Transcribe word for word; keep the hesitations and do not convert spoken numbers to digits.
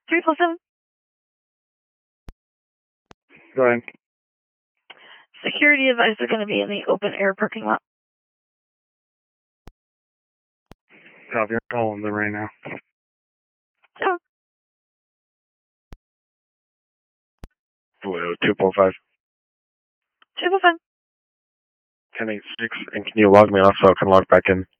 Triple seven. Go ahead. Security advice is going to be in the open air parking lot. Copy. I'm calling them right now. Oh. Blue two four five. Triple seven. ten eight six, and can you log me off so I can log back in?